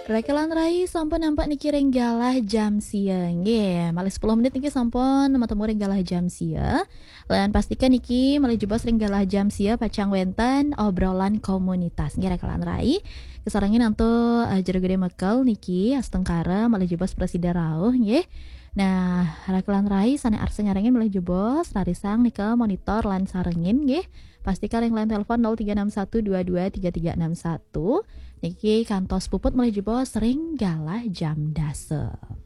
Rekelan rai sampun nampak niki renggalah jam siang nggih. Malih 10 menit niki sampun matemu renggalah jam sia. Lan pastikan niki malih jebos renggalah jam sia pacang wenten obrolan komunitas nggih rekelan rai. Kesarangin nantu jero gede mekel niki astengkara malih jebos presiden rauh nggih. Nah, rekelan rai sane arsa ngarengin malih jebos rarisang nika monitor lan sarengin nggih. Pastikan yang lain telepon 0361223361. Niki kantos puput mulai jebol sering galah jam dase.